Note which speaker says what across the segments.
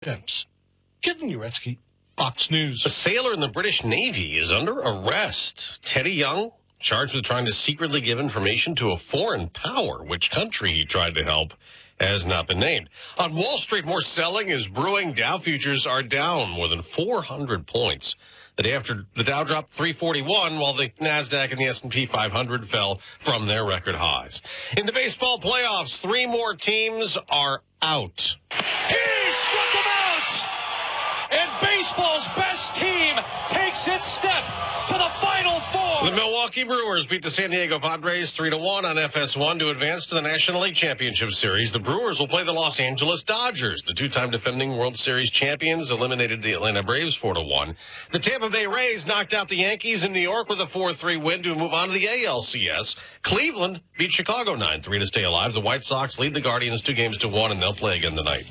Speaker 1: Temps. Kevin Uretsky, Fox News.
Speaker 2: A sailor in the British Navy is under arrest. Teddy Young, charged with trying to secretly give information to a foreign power. Which country he tried to help has not been named. On Wall Street, more selling is brewing. Dow futures are down more than 400 points. The day after, the Dow dropped 341, while the NASDAQ and the S&P 500 fell from their record highs. In the baseball playoffs, 3 more teams are out.
Speaker 3: He struck him out! And baseball's best team takes its step to the Final Four.
Speaker 2: The Milwaukee Brewers beat the San Diego Padres 3-1 on FS1 to advance to the National League Championship Series. The Brewers will play the Los Angeles Dodgers. The 2-time defending World Series champions eliminated the Atlanta Braves 4-1. The Tampa Bay Rays knocked out the Yankees in New York with a 4-3 win to move on to the ALCS. Cleveland beat Chicago 9-3 to stay alive. The White Sox lead the Guardians 2-1, and they'll play again tonight.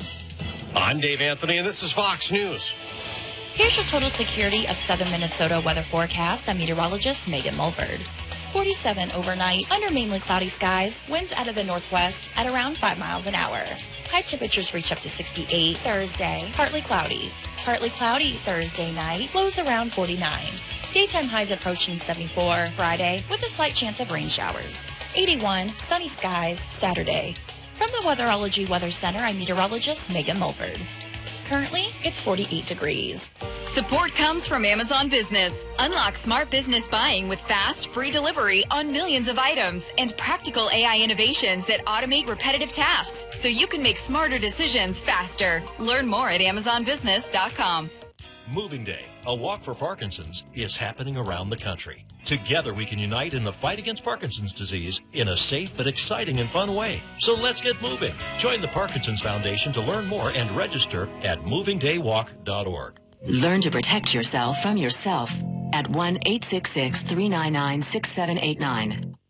Speaker 2: I'm Dave Anthony, and this is Fox News.
Speaker 4: Here's your total security of southern Minnesota weather forecast. I'm meteorologist Megan Mulford. 47 overnight, under mainly cloudy skies, winds out of the northwest at around 5 miles an hour. High temperatures reach up to 68 Thursday, partly cloudy. Partly cloudy Thursday night, lows around 49. Daytime highs approaching 74 Friday with a slight chance of rain showers. 81 sunny skies Saturday. From the Weatherology Weather Center, I'm meteorologist Megan Mulford. Currently, it's 48 degrees.
Speaker 5: Support comes from Amazon Business. Unlock smart business buying with fast, free delivery on millions of items and practical AI innovations that automate repetitive tasks so you can make smarter decisions faster. Learn more at AmazonBusiness.com.
Speaker 6: Moving Day, a walk for Parkinson's, is happening around the country. Together we can unite in the fight against Parkinson's disease in a safe but exciting and fun way. So let's get moving. Join the Parkinson's Foundation to learn more and register at movingdaywalk.org.
Speaker 7: Learn to protect yourself from yourself at 1-866-399-6789.